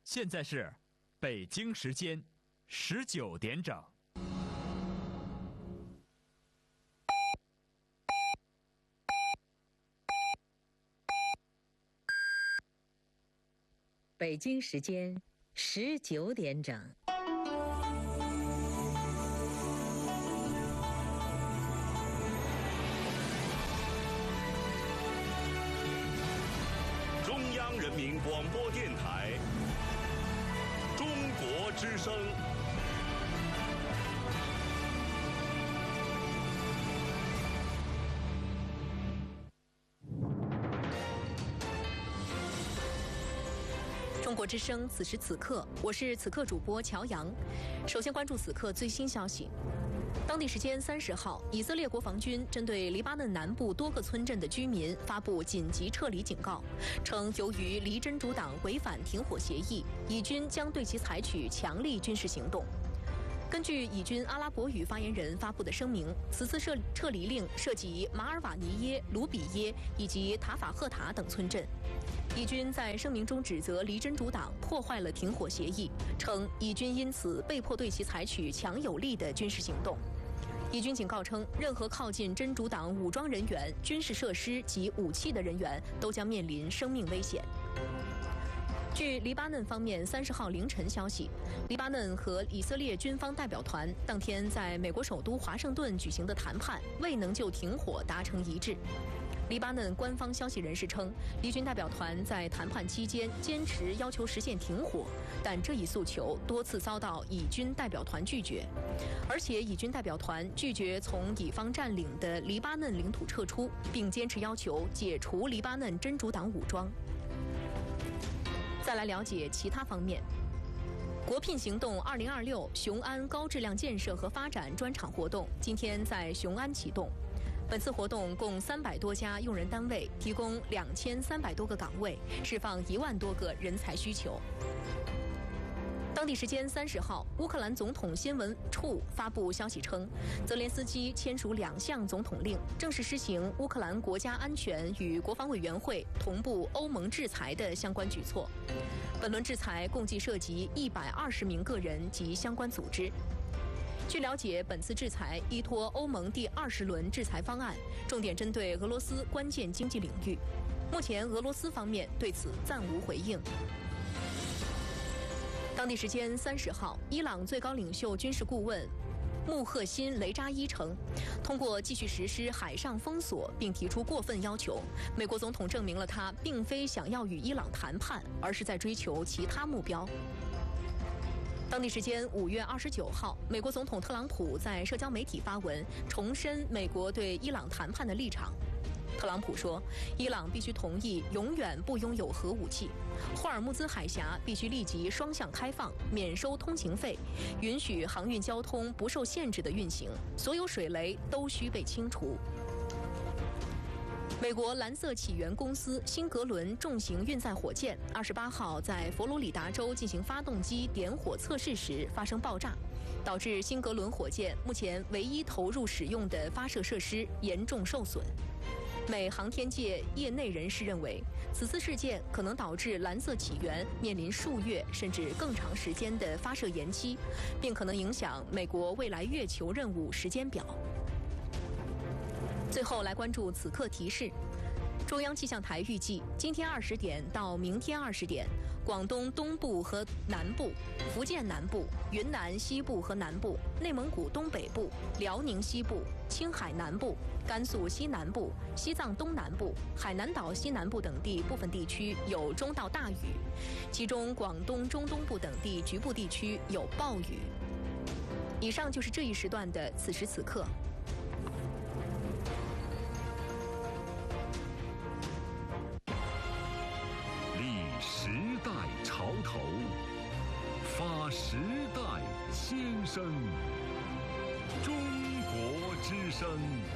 现在是北京时间19点整。 北京时间19点整。 中央人民广播电台中国之声。 中国之声，此时此刻，我是此刻主播乔阳。首先关注此刻最新消息。当地时间30号，以色列国防军针对黎巴嫩南部多个村镇的居民发布紧急撤离警告，称由于黎真主党违反停火协议，以军将对其采取强力军事行动。根据以军阿拉伯语发言人发布的声明，此次撤离令涉及马尔瓦尼耶、卢比耶以及塔法赫塔等村镇。以军在声明中指责黎真主党破坏了停火协议，称以军因此被迫对其采取强有力的军事行动。以军警告称，任何靠近真主党武装人员、军事设施及武器的人员都将面临生命危险。据黎巴嫩方面30号凌晨消息，黎巴嫩和以色列军方代表团当天在美国首都华盛顿举行的谈判未能就停火达成一致。黎巴嫩官方消息人士称，黎军代表团在谈判期间坚持要求实现停火，但这一诉求多次遭到以军代表团拒绝，而且以军代表团拒绝从以方占领的黎巴嫩领土撤出，并坚持要求解除黎巴嫩真主党武装。再来了解其他方面。国聘行动2026雄安高质量建设和发展专场活动今天在雄安启动。本次活动共300多家用人单位提供2300多个岗位，释放1万多个人才需求。当地时间30号，乌克兰总统新闻处发布消息称，泽连斯基签署2项总统令，正式施行乌克兰国家安全与国防委员会同步欧盟制裁的相关举措。本轮制裁共计涉及120名个人及相关组织。据了解，本次制裁依托欧盟第20轮制裁方案，重点针对俄罗斯关键经济领域。目前，俄罗斯方面对此暂无回应。当地时间30号，伊朗最高领袖军事顾问穆赫辛·雷扎伊称，通过继续实施海上封锁并提出过分要求，美国总统证明了他并非想要与伊朗谈判，而是在追求其他目标。当地时间5月29号，美国总统特朗普在社交媒体发文，重申美国对伊朗谈判的立场。特朗普说，伊朗必须同意永远不拥有核武器，霍尔木兹海峡必须立即双向开放，免收通行费，允许航运交通不受限制的运行，所有水雷都需被清除。美国蓝色起源公司辛格伦重型运载火箭28号在佛罗里达州进行发动机点火测试时发生爆炸，导致辛格伦火箭目前唯一投入使用的发射设施严重受损。美航天界业内人士认为，此次事件可能导致蓝色起源面临数月甚至更长时间的发射延期，并可能影响美国未来月球任务时间表。最后来关注此刻提示。中央气象台预计，今天20点到明天20点，广东东部和南部、福建南部、云南西部和南部、内蒙古东北部、辽宁西部、青海南部、甘肃西南部、西藏东南部、海南岛西南部等地部分地区有中到大雨，其中广东中东部等地局部地区有暴雨。以上就是这一时段的此时此刻。 时代潮头，发时代先声，中国之声。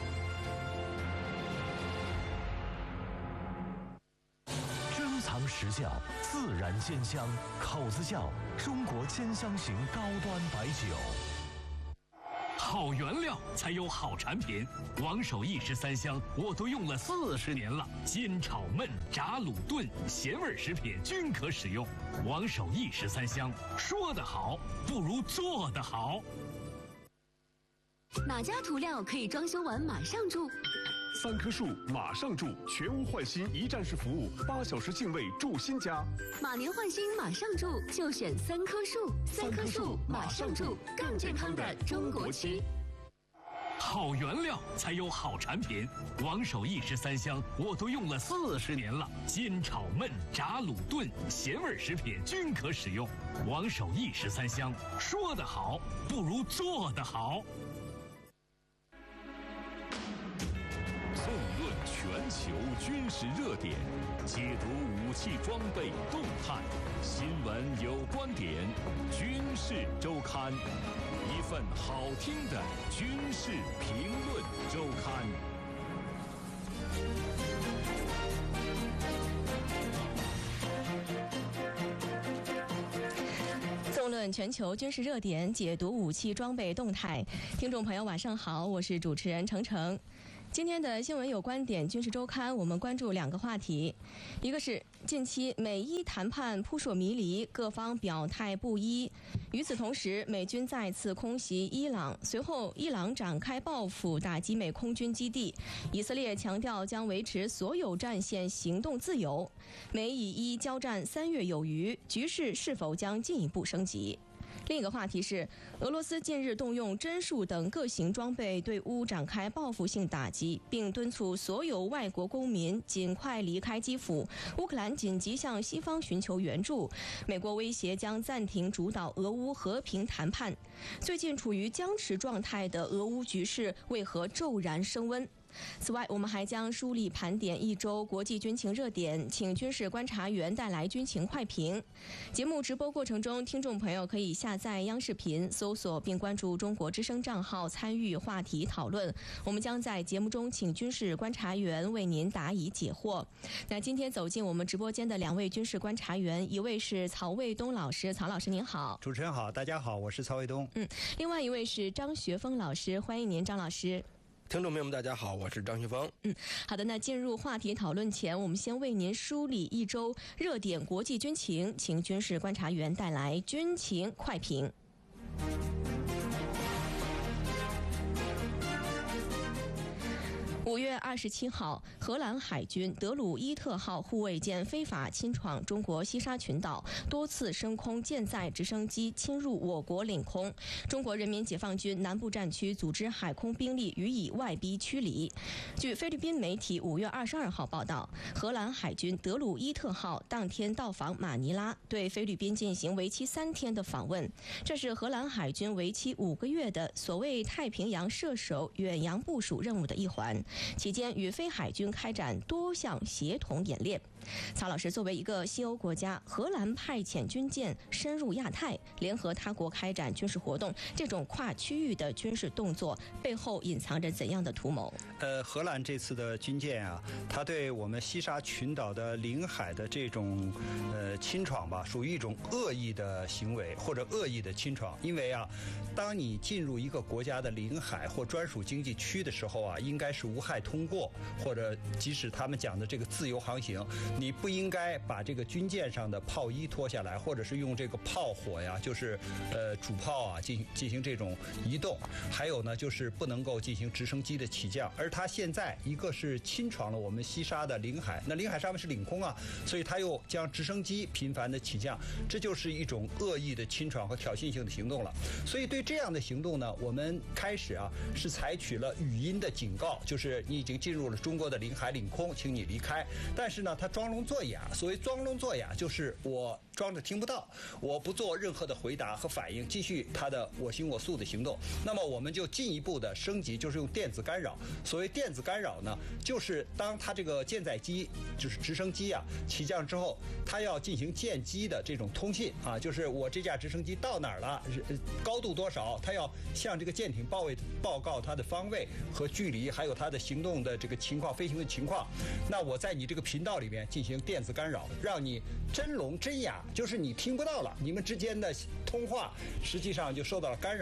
珍藏实窖，自然鲜香，口子窖，中国千香型高端白酒。 好原料才有好产品。王守义13香我都用了40年了，煎、炒、焖、炸、卤、炖，咸味食品均可使用。王守义13香，说得好不如做得好。 哪家涂料可以装修完马上住 ？3棵树马上住，全屋换新一站式服务，8小时净位住新家。 马年换新马上住，就选3棵树。3棵树马上住，更健康的中国区。 好原料才有好产品。王守义13香我都用了40年了，煎、炒、焖、炸、卤、炖，咸味食品均可使用。王守义13香，说得好不如做得好。 纵论全球军事热点，解读武器装备动态，新闻有观点，军事周刊，一份好听的军事评论周刊。 纵论全球军事热点，解读武器装备动态。听众朋友晚上好，我是主持人程程。今天的新闻有观点军事周刊，我们关注2个话题，一个是近期美伊谈判扑朔迷离，各方表态不一。与此同时，美军再次空袭伊朗，随后伊朗展开报复，打击美空军基地。以色列强调将维持所有战线行动自由。美以伊交战3月有余，局势是否将进一步升级？另一个话题是，俄罗斯近日动用针数等各型装备对乌展开报复性打击，并敦促所有外国公民尽快离开基辅。乌克兰紧急向西方寻求援助。美国威胁将暂停主导俄乌和平谈判。最近处于僵持状态的俄乌局势为何骤然升温？此外，我们还将梳理盘点1周国际军情热点，请军事观察员带来军情快评。节目直播过程中，听众朋友可以下载央视频，搜索并关注中国之声账号参与话题讨论。我们将在节目中请军事观察员为您答疑解惑。那今天走进我们直播间的2位军事观察员，一位是曹卫东老师，曹老师您好。 主持人好，大家好，我是曹卫东。 另外一位是张学峰老师，欢迎您，张老师。 听众朋友们，大家好，我是张学峰。 好的，那进入话题讨论前，我们先为您梳理1周热点国际军情，请军事观察员带来军情快评。5月27号，荷兰海军德鲁伊特号护卫舰非法侵闯中国西沙群岛，多次升空舰载直升机侵入我国领空。中国人民解放军南部战区组织海空兵力予以外逼驱离。据菲律宾媒体5月22号报道，荷兰海军德鲁伊特号当天到访马尼拉，对菲律宾进行为期3天的访问。这是荷兰海军为期5个月的所谓太平洋射手远洋部署任务的一环。期间与菲海军开展多项协同演练。曹老师，作为一个西欧国家，荷兰派遣军舰深入亚太，联合他国开展军事活动，这种跨区域的军事动作背后隐藏着怎样的图谋？ 荷兰这次的军舰啊，它对我们西沙群岛的领海的这种侵闯吧，属于一种恶意的行为或者恶意的侵闯。因为啊，当你进入一个国家的领海或专属经济区的时候啊，应该是无害通过，或者即使他们讲的这个自由航行。你不应该把这个军舰上的炮衣脱下来，或者是用这个炮火呀，就是主炮啊进行这种移动。还有呢，就是不能够进行直升机的起降。而它现在一个是侵闯了我们西沙的领海，那领海上面是领空啊，所以它又将直升机频繁的起降，这就是一种恶意的侵闯和挑衅性的行动了。所以对这样的行动呢，我们开始啊是采取了语音的警告，就是你已经进入了中国的领海领空，请你离开。但是呢，它装聋作哑。所谓装聋作哑，就是我装着听不到，我不做任何的回答和反应，继续它的我行我素的行动。那么我们就进一步的升级，就是用电子干扰。所谓电子干扰呢，就是当它这个舰载机，就是直升机啊起降之后，它要进行舰机的这种通信啊，就是我这架直升机到哪儿了，高度多少，它要向这个舰艇报告它的方位和距离，还有它的行动的这个情况、飞行的情况。那我在你这个频道里面进行电子干扰，让你真聋真哑，就是你听不到了，你们之间的通话实际上就受到了干扰。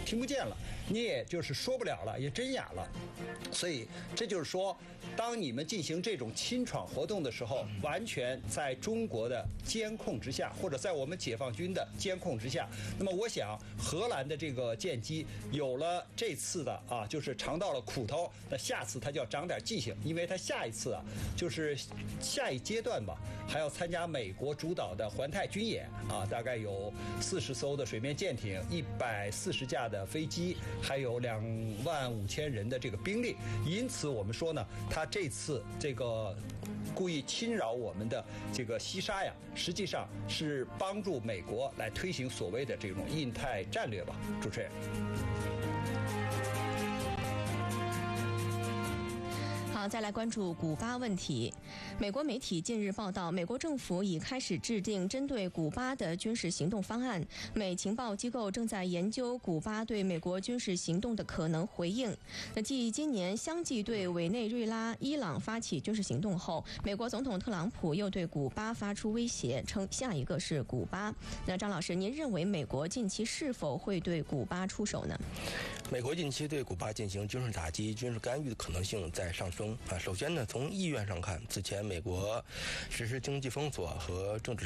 听不见了，你也就是说不了了，也真哑了。所以这就是说，当你们进行这种侵闯活动的时候，完全在中国的监控之下，或者在我们解放军的监控之下。那么我想，荷兰的这个舰机有了这次的就是尝到了苦头，那下次它就要长点记性，因为它下一次就是下一阶段吧，还要参加美国主导的环太军演大概有40艘的水面舰艇，140架的飞机，还有25000人的这个兵力。因此我们说呢，他这次这个故意侵扰我们的这个西沙呀，实际上是帮助美国来推行所谓的这种印太战略吧。主持人。 好，再来关注古巴问题。美国媒体近日报道，美国政府已开始制定针对古巴的军事行动方案。美情报机构正在研究古巴对美国军事行动的可能回应。那继今年相继对委内瑞拉、伊朗发起军事行动后，美国总统特朗普又对古巴发出威胁，称下一个是古巴。那张老师，您认为美国近期是否会对古巴出手呢？ 美国近期对古巴进行军事打击、军事干预的可能性在上升。首先呢，从意愿上看，此前美国实施经济封锁和政治